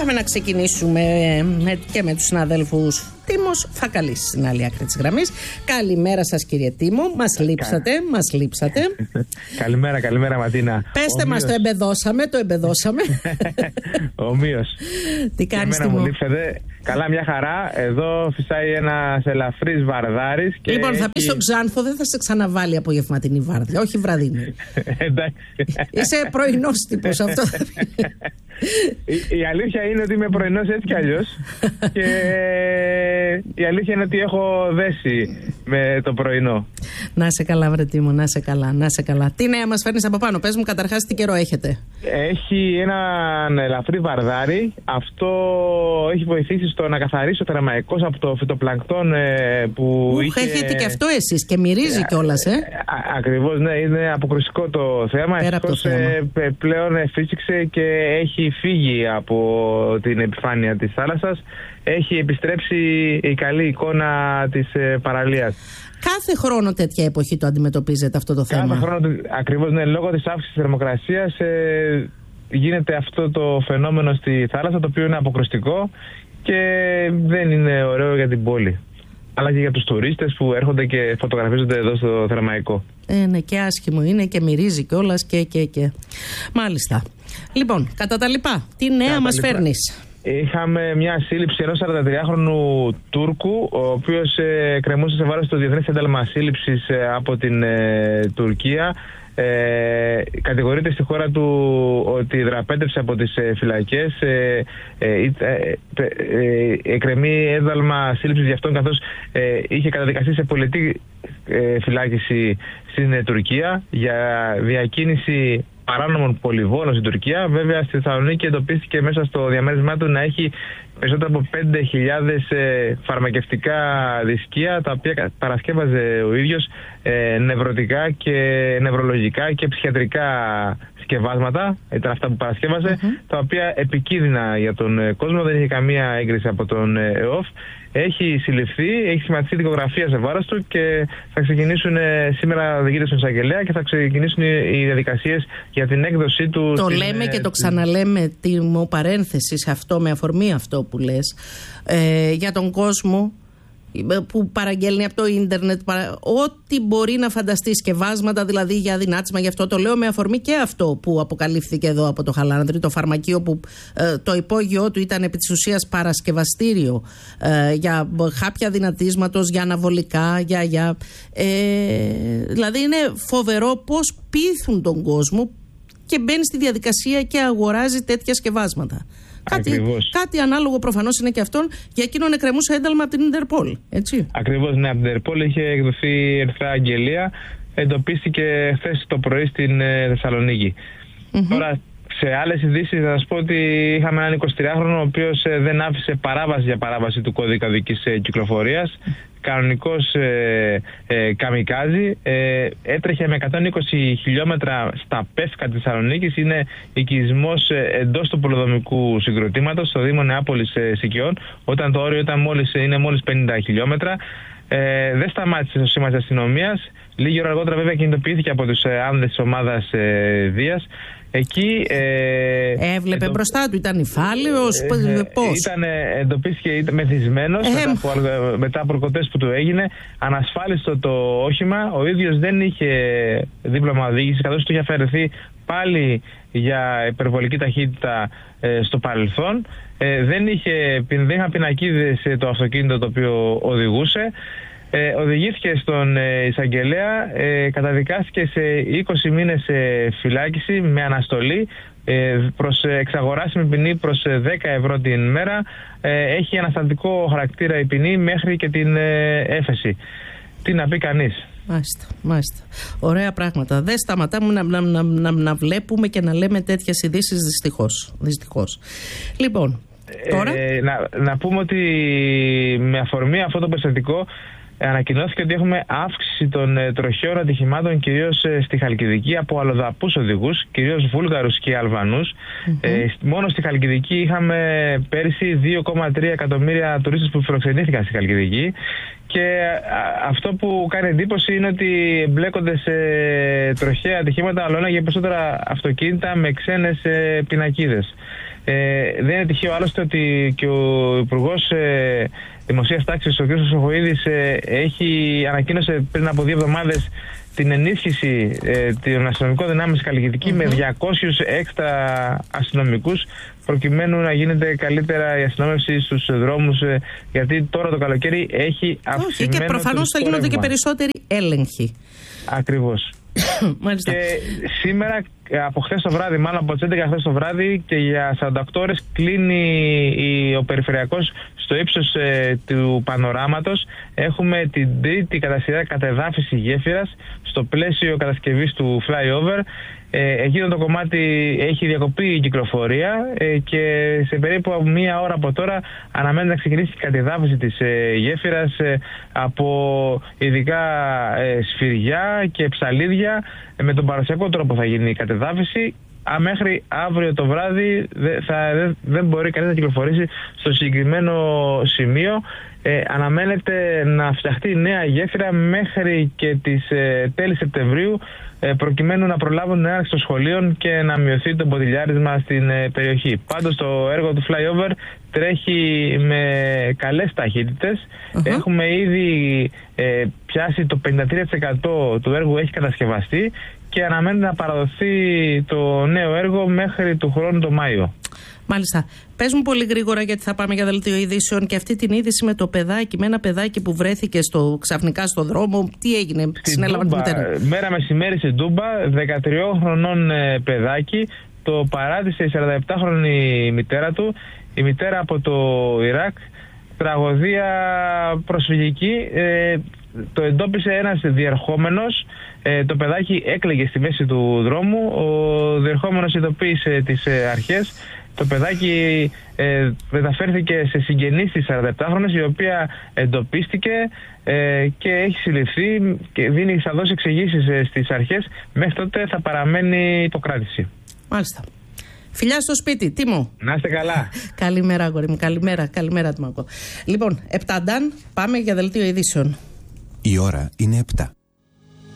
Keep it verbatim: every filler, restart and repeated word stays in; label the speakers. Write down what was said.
Speaker 1: Πάμε να ξεκινήσουμε με, και με τους συναδέλφους. Τίμος Φακαλής στην άλλη άκρη της γραμμής. Καλημέρα σας, κύριε Τίμο. Μας λείψατε, μας λείψατε.
Speaker 2: Καλημέρα, καλημέρα, Ματίνα.
Speaker 1: Πέστε μας, το εμπεδώσαμε, το εμπεδώσαμε.
Speaker 2: Ομοίως.
Speaker 1: Τι κάνεις,
Speaker 2: Τίμο?
Speaker 1: Τίμο?
Speaker 2: Μου λείψατε. Καλά, μια χαρά. Εδώ φυσάει ένας ελαφρύς βαρδάρης. Και
Speaker 1: λοιπόν,
Speaker 2: έχει...
Speaker 1: θα πεις στον Ξάνθο, δεν θα σε ξαναβάλει απογευματινή βάρδια, όχι βραδινή.
Speaker 2: Εντάξει.
Speaker 1: Είσαι πρωινός τύπος, αυτό.
Speaker 2: Η, η αλήθεια είναι ότι είμαι πρωινός έτσι κι αλλιώς. Και η αλήθεια είναι ότι έχω δέσει με το πρωινό.
Speaker 1: Να σε καλά, βρε Τίμο, να σε καλά, να σε καλά. Τι νέα μας φέρνεις από πάνω? Πες μου καταρχάς τι καιρό έχετε.
Speaker 2: Έχει έναν ελαφρύ βαρδάρι. Αυτό έχει βοηθήσει στο να καθαρίσει ο Θερμαϊκός από το φυτοπλανκτόν ε, που
Speaker 1: Ουχ,
Speaker 2: είχε...
Speaker 1: έχετε και αυτό εσείς και μυρίζει ε, κιόλας, ε.
Speaker 2: Α, ακριβώς, ναι, είναι αποκρουστικό το θέμα.
Speaker 1: Πέρα από το θέμα.
Speaker 2: Ε, πλέον φύσηξε και έχει φύγει από την επιφάνεια της θάλασσας. Έχει επιστρέψει η καλή εικόνα της ε, παραλίας.
Speaker 1: Κάθε χρόνο τέτοια εποχή το αντιμετωπίζετε αυτό το θέμα?
Speaker 2: Κάθε χρόνο, ακριβώς, ναι, λόγω της αύξησης της θερμοκρασίας ε, γίνεται αυτό το φαινόμενο στη θάλασσα, το οποίο είναι αποκρουστικό και δεν είναι ωραίο για την πόλη, αλλά και για τους τουρίστες που έρχονται και φωτογραφίζονται εδώ στο Θερμαϊκό.
Speaker 1: Ε, ναι, και άσχημο είναι και μυρίζει κιόλας και και και. Μάλιστα. Λοιπόν, κατά τα λοιπά, τι νέα
Speaker 2: κατά
Speaker 1: μας
Speaker 2: λοιπά.
Speaker 1: φέρνεις?
Speaker 2: Είχαμε μια σύλληψη ενός σαραντατριάχρονου Τούρκου, ο οποίος ε, κρεμούσε σε βάρος το Διεθνές Ένταλμα Σύλληψης ε, από την ε, Τουρκία. Ε, κατηγορείται στη χώρα του ότι δραπέτευσε από τις ε, φυλακές. ε, ε, ε, ε, εκκρεμεί ένταλμα σύλληψης για αυτόν, καθώς ε, είχε καταδικαστεί σε πολιτική ε, φυλάκιση στην ε, Τουρκία για διακίνηση παράνομων πολυβόλων στην Τουρκία. Βέβαια, στη Θεσσαλονίκη εντοπίστηκε μέσα στο διαμέρισμά του να έχει περισσότερα από πέντε χιλιάδες ε, φαρμακευτικά δισκία, τα οποία παρασκεύαζε ο ίδιος, ε, νευρωτικά και νευρολογικά και ψυχιατρικά σκευάσματα. Ήταν αυτά που παρασκεύαζε, mm-hmm. τα οποία επικίνδυνα για τον ε, κόσμο. Δεν είχε καμία έγκριση από τον ε, ΕΟΦ. Έχει συλληφθεί, έχει σχηματιστεί δικογραφία σε βάρος του και θα ξεκινήσουν ε, σήμερα, οδηγείται στον εισαγγελέα και θα ξεκινήσουν οι, οι διαδικασίες για την έκδοσή του.
Speaker 1: Το
Speaker 2: στην,
Speaker 1: λέμε
Speaker 2: ε,
Speaker 1: και το ξαναλέμε, Τίμο, παρένθεση σε αυτό, με αφορμή αυτό που λες, ε, για τον κόσμο που παραγγέλνει από το ίντερνετ παρα... ό,τι μπορεί να φανταστεί, σκευάσματα δηλαδή για δυνάτισμα. Γι' αυτό το λέω με αφορμή και αυτό που αποκαλύφθηκε εδώ από το Χαλάνδρη, το φαρμακείο που ε, το υπόγειό του ήταν επί της ουσίας παρασκευαστήριο ε, για χάπια δυνατίσματος, για αναβολικά, για, για, ε, δηλαδή είναι φοβερό πώς πείθουν τον κόσμο και μπαίνει στη διαδικασία και αγοράζει τέτοια σκευάσματα. Κάτι, κάτι ανάλογο προφανώς είναι και αυτόν. Για εκείνον εκκρεμούσε ένταλμα από την Ιντερπόλ, έτσι.
Speaker 2: Ακριβώς, ναι, από την Ιντερπόλ είχε εκδοθεί ερθρά αγγελία. Εντοπίστηκε χθες το πρωί στην ε, Θεσσαλονίκη. Mm-hmm. Τώρα, σε άλλες ειδήσεις θα σας πω ότι είχαμε έναν εικοσιτριάχρονο ο οποίος ε, δεν άφησε παράβαση για παράβαση του κώδικα οδικής ε, κυκλοφορίας. Κανονικός ε, ε, καμικάζι, ε, έτρεχε με εκατόν είκοσι χιλιόμετρα στα Πεύκα της Θεσσαλονίκης. Είναι οικισμός ε, εντός του πολεοδομικού συγκροτήματος στο Δήμο Νεάπολης ε, Σικιών, όταν το όριο ήταν μόλις, είναι μόλις πενήντα χιλιόμετρα. Ε, δεν σταμάτησε στο σήμα της αστυνομίας. Λίγη ώρα αργότερα βέβαια κινητοποιήθηκε από τους ε, άνδρες της ομάδας ε, Δίας. Εκεί, ε,
Speaker 1: Έβλεπε εντο... μπροστά του, ήταν υφάλαιος, ε, πώς?
Speaker 2: Ήταν, εντοπίστηκε, ήταν μεθυσμένος, ε, μετά, από, μετά από προκοτές που του έγινε, ανασφάλιστο το όχημα. Ο ίδιος δεν είχε δίπλωμα οδήγησης, καθώς του είχε αφαιρεθεί πάλι για υπερβολική ταχύτητα ε, στο παρελθόν. Ε, δεν, είχε, δεν είχαν πινακίδες το αυτοκίνητο το οποίο οδηγούσε. Ε, οδηγήθηκε στον ε, εισαγγελέα, ε, καταδικάστηκε σε είκοσι μήνες ε, φυλάκιση με αναστολή, ε, προς εξαγοράσιμη ποινή προς δέκα ευρώ την μέρα. Ε, έχει ανασταλτικό χαρακτήρα η ποινή μέχρι και την ε, έφεση. Τι να πει κανείς.
Speaker 1: Μάλιστα, μάλιστα. Ωραία πράγματα. Δεν σταματάμε να, να, να, να, να βλέπουμε και να λέμε τέτοιες ειδήσεις, δυστυχώς. δυστυχώς. Λοιπόν, τώρα...
Speaker 2: Ε, να, να πούμε ότι με αφορμή αυτό το περιστατικό ανακοινώθηκε ότι έχουμε αύξηση των ε, τροχαίων ατυχημάτων, κυρίως ε, στη Χαλκιδική, από αλλοδαπούς οδηγούς, κυρίως Βούλγαρους και Αλβανούς. Mm-hmm. Ε, μόνο στη Χαλκιδική είχαμε πέρυσι δύο κόμμα τρία εκατομμύρια τουρίστες που φιλοξενήθηκαν στη Χαλκιδική. Και α, αυτό που κάνει εντύπωση είναι ότι εμπλέκονται σε τροχαία ατυχήματα, αλλά και περισσότερα αυτοκίνητα με ξένες ε, πινακίδες. Ε, δεν είναι τυχαίο άλλωστε ότι και ο Υπουργός ε, Δημοσίας Τάξης, ο κ. Χρυσοχοΐδης, ε, έχει ανακοίνωσε πριν από δύο εβδομάδες την ενίσχυση ε, των αστυνομικών δυνάμεων στη Καλλικητική mm-hmm. με διακόσιους έξτρα αστυνομικούς, προκειμένου να γίνεται καλύτερα η αστυνόμευση στους δρόμους, ε, γιατί τώρα το καλοκαίρι έχει αυξημένο.
Speaker 1: Και προφανώς θα γίνονται και περισσότεροι έλεγχοι.
Speaker 2: Ακριβώς. Και σήμερα, από χθες το βράδυ, μάλλον από τις έντεκα χθες το βράδυ, και για σαράντα οκτώ ώρες κλείνει ο περιφερειακός στο ύψος ε, του πανοράματος. Έχουμε την τρίτη κατά σειρά κατεδάφιση γέφυρας στο πλαίσιο κατασκευής του flyover. Ε, εκείνο το κομμάτι έχει διακοπεί η κυκλοφορία ε, και σε περίπου μία ώρα από τώρα αναμένεται να ξεκινήσει η κατεδάφιση της ε, γέφυρας ε, από ειδικά ε, σφυριά και ψαλίδια. Ε, με τον παραδοσιακό τρόπο θα γίνει η κατεδάφιση. Α, μέχρι αύριο το βράδυ δε, θα, δε, δεν μπορεί κανείς να κυκλοφορήσει στο συγκεκριμένο σημείο. Ε, αναμένεται να φτιαχτεί νέα γέφυρα μέχρι και τις ε, τέλη Σεπτεμβρίου, ε, προκειμένου να προλάβουν την έναρξη των σχολείων και να μειωθεί το ποδηλιάρισμα στην ε, περιοχή. Πάντως το έργο του flyover τρέχει με καλές ταχύτητες. Uh-huh. Έχουμε ήδη ε, πιάσει το πενήντα τρία τοις εκατό του έργου, έχει κατασκευαστεί, και αναμένεται να παραδοθεί το νέο έργο μέχρι του χρόνου το Μάιο.
Speaker 1: Μάλιστα. Πες μου πολύ γρήγορα, γιατί θα πάμε για δελτίο ειδήσεων, και αυτή την είδηση με το παιδάκι, με ένα παιδάκι που βρέθηκε στο, ξαφνικά στο δρόμο. Τι έγινε, συνέλαβαν τη μητέρα?
Speaker 2: Μέρα μεσημέρι στην Τούμπα, δεκατριών χρονών ε, παιδάκι, το παράτησε η σαρανταεπτάχρονη μητέρα του, η μητέρα από το Ιράκ. Τραγωδία προσφυγική. Ε, το εντόπισε ένας διερχόμενος. Ε, το παιδάκι έκλαιγε στη μέση του δρόμου. Ο διερχόμενος ειδοποίησε τις ε, αρχές. Το παιδάκι ε, μεταφέρθηκε σε συγγενείς της σαρανταεπτάχρονης, η οποία εντοπίστηκε ε, και έχει συλληφθεί και δίνει, θα δώσει εξηγήσεις ε, στις αρχές. Μέχρι τότε θα παραμένει υποκράτηση.
Speaker 1: Μάλιστα. Φιλιά στο σπίτι, Τίμω.
Speaker 2: Να είστε καλά.
Speaker 1: Καλημέρα, αγόρι μου. Καλημέρα, καλημέρα, Τιμακό. Λοιπόν, επτά νταν, πάμε για δελτίο ειδήσεων.
Speaker 3: Η ώρα είναι επτά.